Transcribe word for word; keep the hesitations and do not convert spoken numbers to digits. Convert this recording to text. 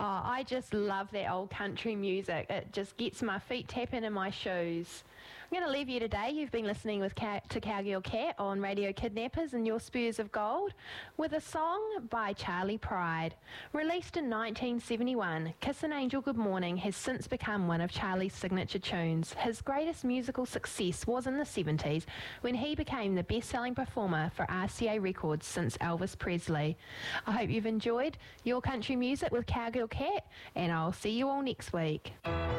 Oh, I just love that old country music. It just gets my feet tapping in my shoes. I'm going to leave you today. You've been listening with Cow- to Cowgirl Cat on Radio Kidnappers and Your Spurs of Gold with a song by Charlie Pride. Released in nineteen seventy-one, Kiss an Angel Good Morning has since become one of Charlie's signature tunes. His greatest musical success was in the seventies when he became the best-selling performer for R C A Records since Elvis Presley. I hope you've enjoyed Your Country Music with Cowgirl Cat, and I'll see you all next week.